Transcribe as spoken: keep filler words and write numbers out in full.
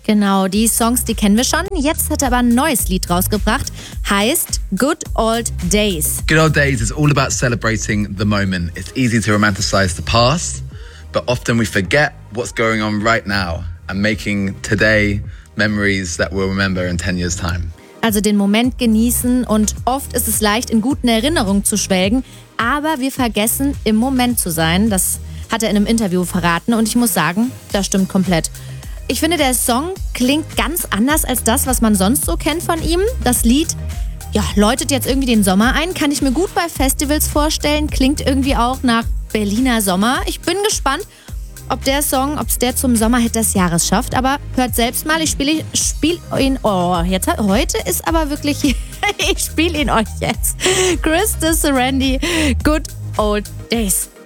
Genau, die Songs, die kennen wir schon. Jetzt hat er aber ein neues Lied rausgebracht. Heißt Good Old Days. Good Old Days is all about celebrating the moment. It's easy to romanticize the past, but often we forget what's going on right now and making today memories that we'll remember in ten years' time. Also den Moment genießen und oft ist es leicht, in guten Erinnerungen zu schwelgen, aber wir vergessen, im Moment zu sein. Das hat er in einem Interview verraten und ich muss sagen, das stimmt komplett. Ich finde, der Song klingt ganz anders als das, was man sonst so kennt von ihm. Das Lied, ja, läutet jetzt irgendwie den Sommer ein, kann ich mir gut bei Festivals vorstellen, klingt irgendwie auch nach Berliner Sommer. Ich bin gespannt, ob der Song, ob es der zum Sommerhit des Jahres schafft. Aber hört selbst mal, ich spiele spiel ihn, oh, jetzt hat, heute ist aber wirklich, ich spiele ihn euch jetzt. Chris de Serendy, Good Old Days.